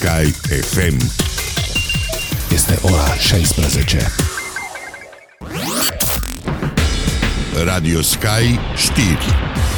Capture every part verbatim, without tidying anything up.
Sky F M. Este ora șaisprezece. Radio Sky știri.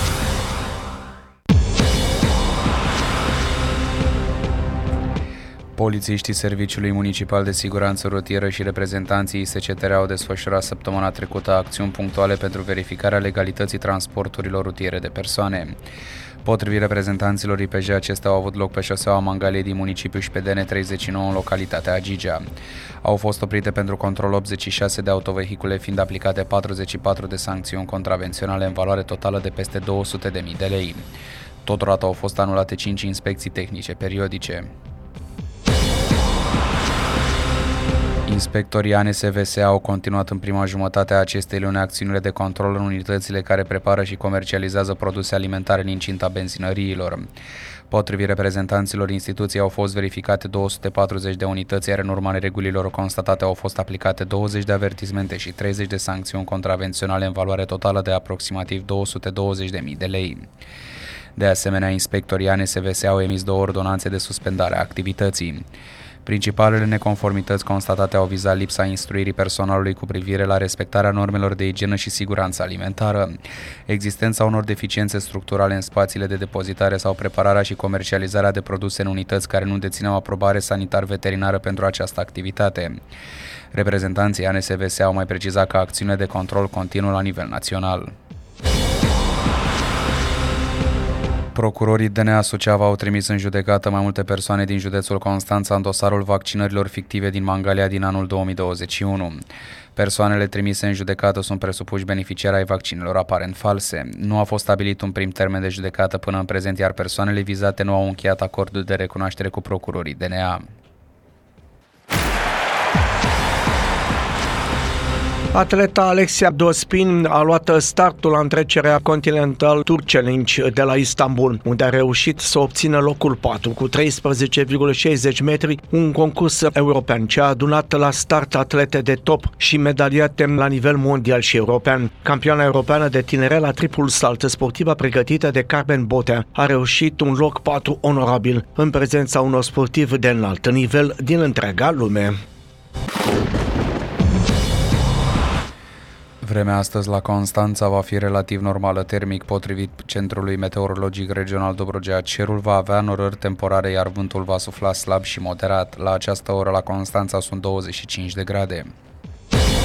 Polițiștii Serviciului Municipal de Siguranță Rutieră și reprezentanții I S C T R au desfășurat săptămâna trecută acțiuni punctuale pentru verificarea legalității transporturilor rutiere de persoane. Potrivit reprezentanților I P J, acestea au avut loc pe șoseaua Mangalie din municipiu și pe D N treizeci și nouă în localitatea Agigea. Au fost oprite pentru control optzeci și șase de autovehicule, fiind aplicate patruzeci și patru de sancțiuni contravenționale în valoare totală de peste două sute de mii de lei. Totodată au fost anulate cinci inspecții tehnice periodice. Inspectorii A N S V S au continuat în prima jumătate a acestei luni acțiunile de control în unitățile care prepară și comercializează produse alimentare în incinta benzinăriilor. Potrivit reprezentanților instituției, au fost verificate două sute patruzeci de unități, iar în urma neregulilor constatate au fost aplicate douăzeci de avertismente și treizeci de sancțiuni contravenționale în valoare totală de aproximativ două sute douăzeci de mii de lei. De asemenea, inspectorii A N S V S au emis două ordonanțe de suspendare a activității. Principalele neconformități constatate au vizat lipsa instruirii personalului cu privire la respectarea normelor de igienă și siguranță alimentară, existența unor deficiențe structurale în spațiile de depozitare sau prepararea și comercializarea de produse în unități care nu dețineau aprobare sanitar-veterinară pentru această activitate. Reprezentanții A N S V S au mai precizat că acțiunile de control continuă la nivel național. Procurorii D N A Suceava au trimis în judecată mai multe persoane din județul Constanța în dosarul vaccinărilor fictive din Mangalia din anul două mii douăzeci și unu. Persoanele trimise în judecată sunt presupuși beneficiari ai vaccinelor aparent false. Nu a fost stabilit un prim termen de judecată până în prezent, iar persoanele vizate nu au încheiat acordul de recunoaștere cu procurorii D N A. Atleta Alexia Dospin a luat startul la întrecerea Continental Tour Challenge de la Istanbul, unde a reușit să obțină locul patru cu treisprezece virgulă șaizeci metri, un concurs european ce a adunat la start atlete de top și medaliate la nivel mondial și european. Campioana europeană de tineret la triplul salt, sportiva pregătită de Carmen Botea, a reușit un loc patru onorabil în prezența unor sportivi de înalt nivel din întreaga lume. Vremea astăzi la Constanța va fi relativ normală termic, potrivit Centrului Meteorologic Regional Dobrogea. Cerul va avea norări temporare, iar vântul va sufla slab și moderat. La această oră la Constanța sunt douăzeci și cinci de grade.